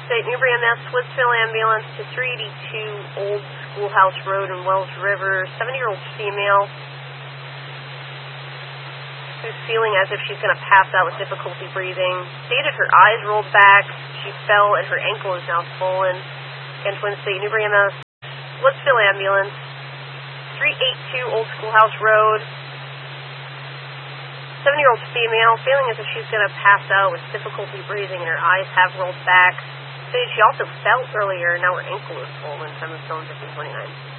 State, Newbury MS, Woodsville ambulance to 382 Old Schoolhouse Road in Wells River. 70-year-old female who's feeling as if she's going to pass out with difficulty breathing. Stated her eyes rolled back. She fell and her ankle is now swollen. And Twin State, Newbury MS, Woodsville ambulance, 382 Old Schoolhouse Road. 70-year-old female feeling as if she's going to pass out with difficulty breathing and her eyes have rolled back. Stated she also fell earlier, now her ankle is swollen. Time of zone 1529.